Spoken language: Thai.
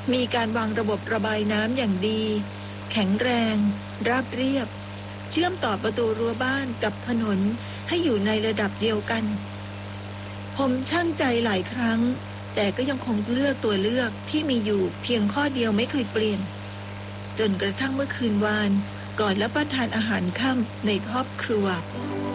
มีการวางระบบระบายน้ำอย่างดีแข็งแรงราบเรียบเชื่อมต่อประตูรั้วบ้านกับถนนให้อยู่ในระดับเดียวกันผมชั่งใจหลายครั้งแต่ก็ยังคงเลือกตัวเลือกที่มีอยู่เพียงข้อเดียวไม่เคยเปลี่ยนจนกระทั่งเมื่อคืนวานก่อนรับประทานอาหารค่ำในครอบครัว